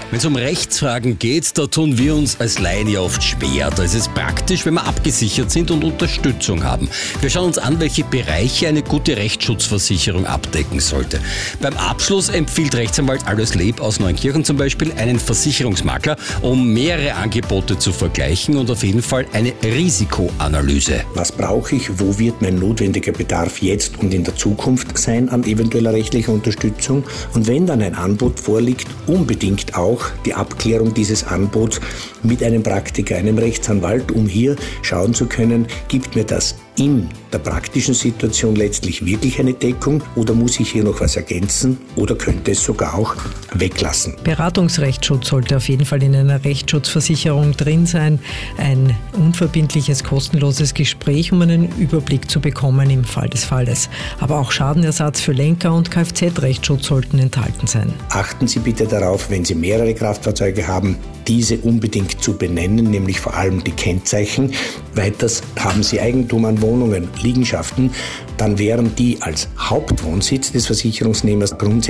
Wenn es um Rechtsfragen geht, da tun wir uns als Laien ja oft schwer. Da ist es praktisch, wenn wir abgesichert sind und Unterstützung haben. Wir schauen uns an, welche Bereiche eine gute Rechtsschutzversicherung abdecken sollte. Beim Abschluss empfiehlt Rechtsanwalt Alois Leb aus Neunkirchen zum Beispiel einen Versicherungsmakler, um mehrere Angebote zu vergleichen und auf jeden Fall eine Risikoanalyse. Was brauche ich? Wo wird mein notwendiger Bedarf jetzt und in der Zukunft sein an eventueller rechtlicher Unterstützung? Und wenn dann ein Angebot vorliegt, unbedingt auch die Abklärung dieses Angebots mit einem Praktiker, einem Rechtsanwalt, um hier schauen zu können, gibt mir das in der praktischen Situation letztlich wirklich eine Deckung oder muss ich hier noch was ergänzen oder könnte es sogar auch weglassen. Beratungsrechtsschutz sollte auf jeden Fall in einer Rechtsschutzversicherung drin sein. Ein unverbindliches, kostenloses Gespräch, um einen Überblick zu bekommen im Fall des Falles. Aber auch Schadenersatz für Lenker und Kfz-Rechtsschutz sollten enthalten sein. Achten Sie bitte darauf, wenn Sie mehrere Kraftfahrzeuge haben, diese unbedingt zu benennen, nämlich vor allem die Kennzeichen. Weiters haben Sie Eigentum an Wohnungen, Liegenschaften, dann wären die als Hauptwohnsitz des Versicherungsnehmers grundsätzlich